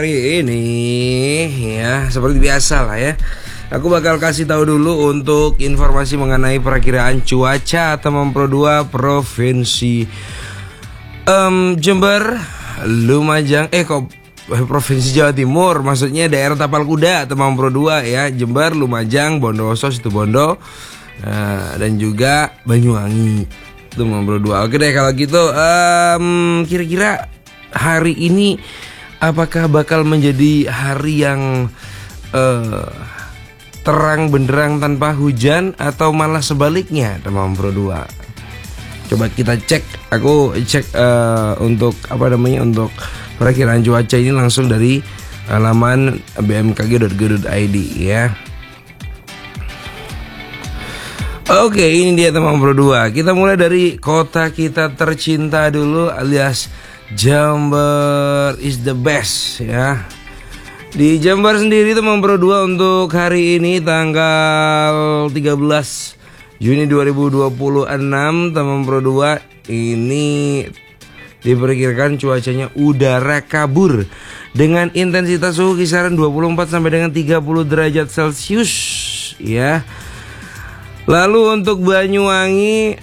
Hari ini ya seperti biasa lah ya, aku bakal kasih tahu dulu untuk informasi mengenai perakiraan cuaca teman Pro 2 provinsi Jember, Lumajang, provinsi Jawa Timur, maksudnya daerah Tapal Kuda teman Pro 2 ya, Jember, Lumajang, Bondowoso, Situbondo, dan juga Banyuwangi teman Pro 2. Oke deh kalau gitu, kira-kira hari ini apakah bakal menjadi hari yang terang benderang tanpa hujan atau malah sebaliknya teman Pro 2? Coba kita cek. Aku cek untuk untuk perakiraan cuaca ini langsung dari halaman bmkg.go.id ya. Oke, ini dia teman Pro 2. Kita mulai dari kota kita tercinta dulu, alias Jember is the best ya. Di Jember sendiri teman Pro 2 untuk hari ini tanggal 13 Juni 2026 teman Pro 2 ini diperkirakan cuacanya udara kabur dengan intensitas suhu kisaran 24 sampai dengan 30 derajat Celcius ya. Lalu untuk Banyuwangi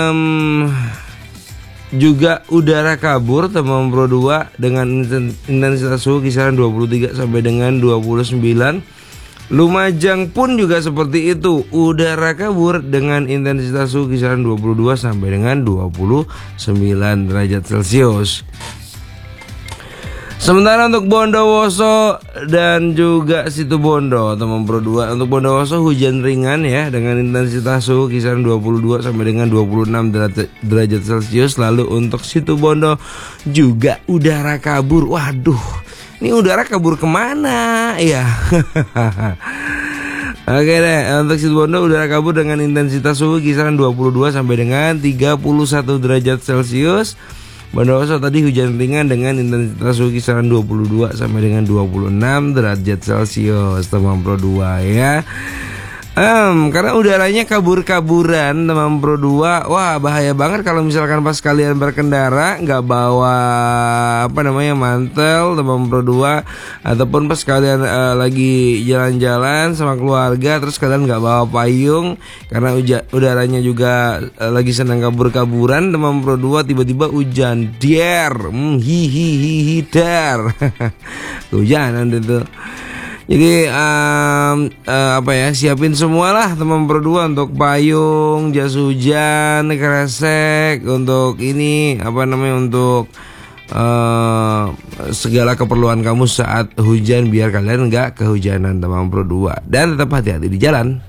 juga udara kabur teman Pro 2 dengan intensitas suhu kisaran 23 sampai dengan 29. Lumajang pun juga seperti itu, udara kabur dengan intensitas suhu kisaran 22 sampai dengan 29 derajat Celcius. Sementara untuk Bondowoso dan juga Situbondo teman Pro 2, untuk Bondowoso hujan ringan ya dengan intensitas suhu kisaran 22 sampai dengan 26 derajat Celcius. Lalu untuk Situbondo juga udara kabur. Waduh, ini udara kabur kemana ya? Oke deh, untuk Situbondo udara kabur dengan intensitas suhu kisaran 22 sampai dengan 31 derajat Celcius. Bondowoso tadi hujan ringan dengan intensitas suhu kisaran 22 sampai dengan 26 derajat Celcius teman Pro 2 ya. Karena udaranya kabur-kaburan teman Pro 2, wah bahaya banget kalau misalkan pas kalian berkendara nggak bawa mantel teman Pro 2, ataupun pas kalian lagi jalan-jalan sama keluarga terus kalian nggak bawa payung karena udaranya juga lagi senang kabur-kaburan teman Pro 2, tiba-tiba hujan der, der hujanan itu. Jadi siapin semualah teman Pro 2 untuk payung, jas hujan, kresek, untuk ini untuk segala keperluan kamu saat hujan biar kalian nggak kehujanan teman Pro 2, dan tetap hati-hati di jalan.